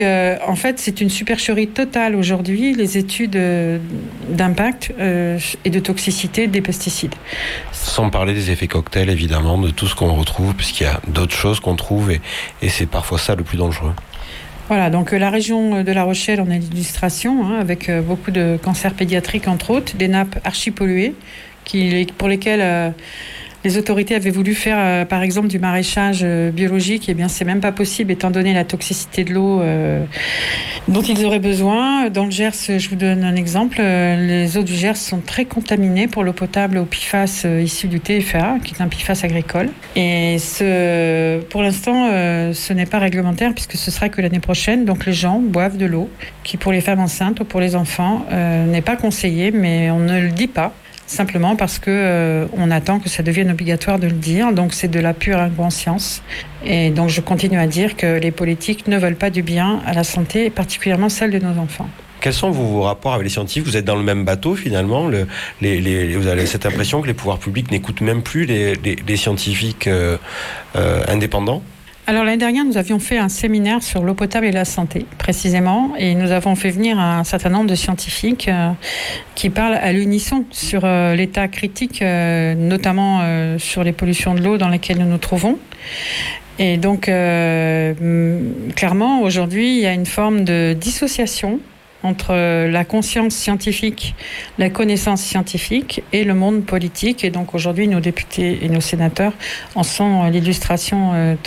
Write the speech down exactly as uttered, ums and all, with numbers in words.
Euh, en fait, c'est une supercherie totale aujourd'hui, les études euh, d'impact euh, et de toxicité des pesticides. Sans parler des effets cocktails, évidemment, de tout ce qu'on retrouve, puisqu'il y a d'autres choses qu'on trouve, et, et c'est parfois ça le plus dangereux. Voilà, donc euh, la région de La Rochelle en est l'illustration, hein, avec euh, beaucoup de cancers pédiatriques, entre autres, des nappes archipolluées, qui, pour lesquelles... Euh, Les autorités avaient voulu faire, euh, par exemple, du maraîchage euh, biologique. Eh bien, c'est même pas possible, étant donné la toxicité de l'eau euh, dont ils auraient besoin. Dans le Gers, je vous donne un exemple. Euh, les eaux du Gers sont très contaminées pour l'eau potable au P F A S euh, issu du T F A, qui est un P F A S agricole. Et ce, pour l'instant, euh, ce n'est pas réglementaire, puisque ce sera que l'année prochaine. Donc, les gens boivent de l'eau qui, pour les femmes enceintes ou pour les enfants, euh, n'est pas conseillée, mais on ne le dit pas. Simplement parce que euh, on attend que ça devienne obligatoire de le dire. Donc c'est de la pure inconscience. Et donc je continue à dire que les politiques ne veulent pas du bien à la santé, et particulièrement celle de nos enfants. Quels sont vos, vos rapports avec les scientifiques ? Vous êtes dans le même bateau finalement. Le, les, les, vous avez cette impression que les pouvoirs publics n'écoutent même plus les, les, les scientifiques euh, euh, indépendants ? Alors l'année dernière, nous avions fait un séminaire sur l'eau potable et la santé, précisément, et nous avons fait venir un certain nombre de scientifiques euh, qui parlent à l'unisson sur euh, l'état critique, euh, notamment euh, sur les pollutions de l'eau dans lesquelles nous nous trouvons. Et donc, euh, clairement, aujourd'hui, il y a une forme de dissociation entre la conscience scientifique, la connaissance scientifique et le monde politique. Et donc aujourd'hui, nos députés et nos sénateurs en sont l'illustration euh,